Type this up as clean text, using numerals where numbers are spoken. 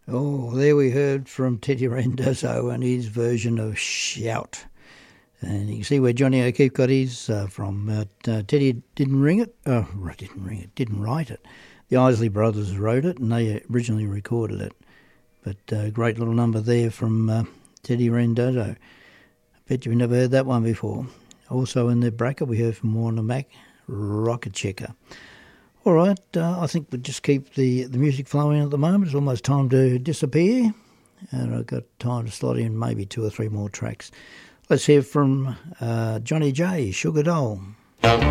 Oh, there we heard from Teddy Randazzo and his version of Shout. And you can see where Johnny O'Keefe got his from. Teddy didn't write it. The Isley Brothers wrote it and they originally recorded it. But a great little number there from Teddy Randazzo. I bet you've never heard that one before. Also in the bracket we heard from Warner Mac, Rocket Checker. All right, I think we'll just keep the music flowing at the moment. It's almost time to disappear. And I've got time to slot in maybe 2 or 3 more tracks. Let's hear from Johnny J, Sugar Doll.